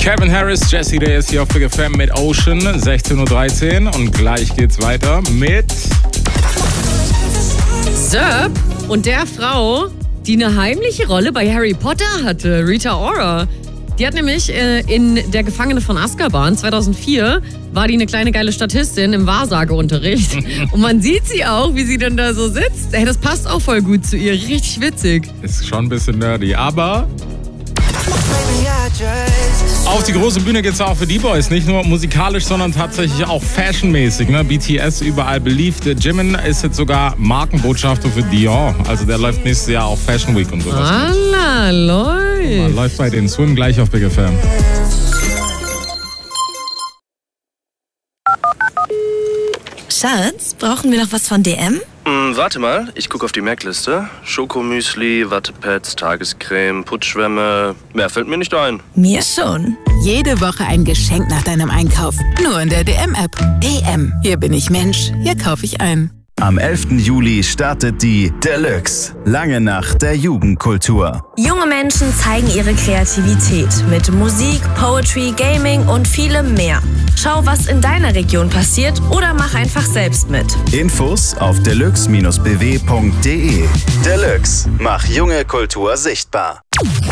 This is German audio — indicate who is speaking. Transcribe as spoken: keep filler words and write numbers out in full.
Speaker 1: Calvin Harris, Jessie J ist hier auf Big F M mit Ocean, sechzehn Uhr dreizehn und gleich geht's weiter mit
Speaker 2: Zerb und der Frau, die eine heimliche Rolle bei Harry Potter hatte, Rita Ora. Die hat nämlich äh, in Der Gefangene von Azkaban zweitausendvier war die eine kleine geile Statistin im Wahrsageunterricht. Und man sieht sie auch, wie sie dann da so sitzt. Hey, das passt auch voll gut zu ihr. Richtig witzig.
Speaker 1: Ist schon ein bisschen nerdy, aber auf die große Bühne geht's auch für die Boys. Nicht nur musikalisch, sondern tatsächlich auch fashionmäßig. Ne? B T S überall beliebt. Jimin ist jetzt sogar Markenbotschafter für Dior. Also der läuft nächstes Jahr auf Fashion Week und sowas.
Speaker 2: Alla, läuft.
Speaker 1: Läuft bei den Swim gleich auf Big F M.
Speaker 3: Schatz, brauchen wir noch was von D M?
Speaker 4: Hm, warte mal, ich gucke auf die Merkliste. Schokomüsli, Wattepads, Tagescreme, Putzschwämme. Mehr fällt mir nicht ein.
Speaker 3: Mir schon.
Speaker 5: Jede Woche ein Geschenk nach deinem Einkauf. Nur in der D M-App. D M. Hier bin ich Mensch. Hier kaufe ich ein.
Speaker 6: Am elften Juli startet die Deluxe. Lange Nacht der Jugendkultur.
Speaker 3: Junge Menschen zeigen ihre Kreativität mit Musik, Poetry, Gaming und vielem mehr. Schau, was in deiner Region passiert oder mach einfach selbst mit.
Speaker 6: Infos auf deluxe Bindestrich b w punkt d e. Deluxe. Mach junge Kultur sichtbar.